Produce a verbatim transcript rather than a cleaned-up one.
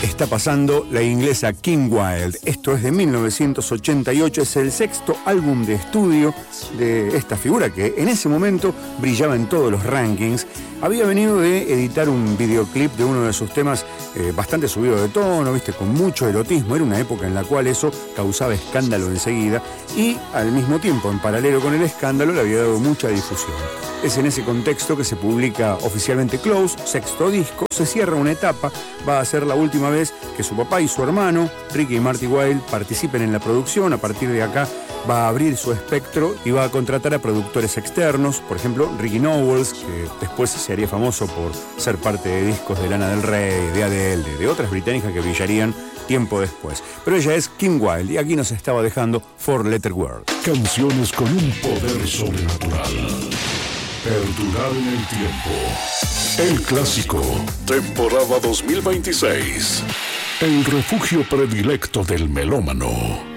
está pasando la inglesa Kim Wilde. Esto es de mil novecientos ochenta y ocho, es el sexto álbum de estudio de esta figura que en ese momento brillaba en todos los rankings. Había venido de editar un videoclip de uno de sus temas eh, bastante subido de tono, viste, con mucho erotismo. Era una época en la cual eso causaba escándalo enseguida y al mismo tiempo, en paralelo con el escándalo, le había dado mucha difusión. Es en ese contexto que se publica oficialmente Close, sexto disco. Se cierra una etapa, va a ser la última vez que su papá y su hermano, Ricky y Marty Wilde, participen en la producción. A partir de acá va a abrir su espectro y va a contratar a productores externos, por ejemplo Ricky Nowels, que después se haría famoso por ser parte de discos de Lana del Rey, de Adele, de otras británicas que brillarían tiempo después. Pero ella es Kim Wilde y aquí nos estaba dejando Four Letter Word. Canciones con un poder sobrenatural. Perdurar en el tiempo. El clásico. Temporada dos mil veintiséis. El refugio predilecto del melómano.